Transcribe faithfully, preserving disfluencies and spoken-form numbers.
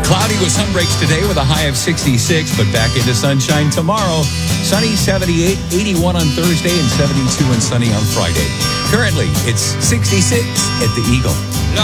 Cloudy with sun breaks today with a high of sixty-six, but back into sunshine tomorrow. Sunny seventy-eight, eighty-one on Thursday, and seventy-two and sunny on Friday. Currently, it's sixty-six at the Eagle. La